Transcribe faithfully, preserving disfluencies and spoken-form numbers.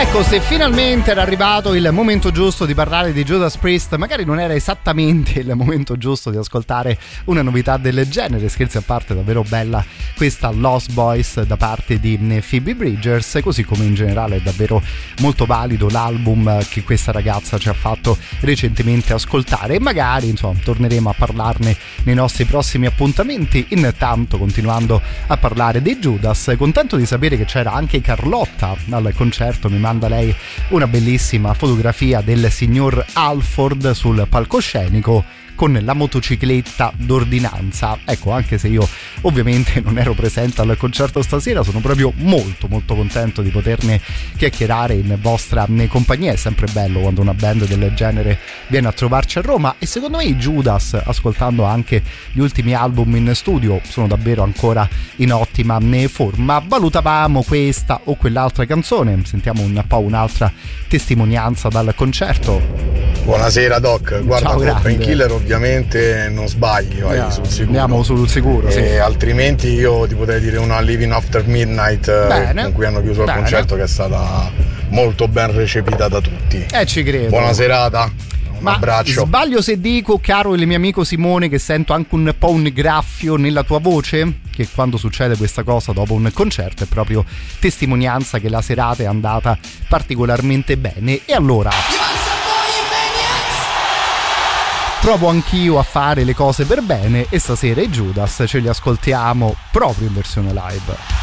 Ecco, se finalmente era arrivato il momento giusto di parlare di Judas Priest, magari non era esattamente il momento giusto di ascoltare una novità del genere. Scherzi a parte, davvero bella questa Lost Boys da parte di Phoebe Bridgers, così come in generale è davvero molto valido l'album che questa ragazza ci ha fatto recentemente ascoltare, e magari insomma torneremo a parlarne nei nostri prossimi appuntamenti. Intanto, continuando a parlare dei Judas, contento di sapere che c'era anche Carlotta al concerto. Mi manda lei una bellissima fotografia del signor Halford sul palcoscenico con la motocicletta d'ordinanza. Ecco, anche se io ovviamente non ero presente al concerto stasera, sono proprio molto molto contento di poterne chiacchierare in vostra compagnia. È sempre bello quando una band del genere viene a trovarci a Roma, e secondo me i Judas, ascoltando anche gli ultimi album in studio, sono davvero ancora in ottima forma. Valutavamo questa o quell'altra canzone, sentiamo un po' un'altra testimonianza dal concerto. Buonasera Doc, guarda, Painkiller ovviamente non sbagli, vai yeah, sul sicuro. Andiamo sul sicuro, sì. E altrimenti io ti potrei dire una Living After Midnight. Bene. Con cui hanno chiuso Bene. il concerto, che è stata molto ben recepita da tutti. Eh, ci credo. Buona serata. Un Ma abbraccio. Sbaglio se dico, caro il mio amico Simone, che sento anche un po' un graffio nella tua voce? Che quando succede questa cosa dopo un concerto è proprio testimonianza che la serata è andata particolarmente bene. E allora provo anch'io a fare le cose per bene, e stasera i Judas ce li ascoltiamo proprio in versione live.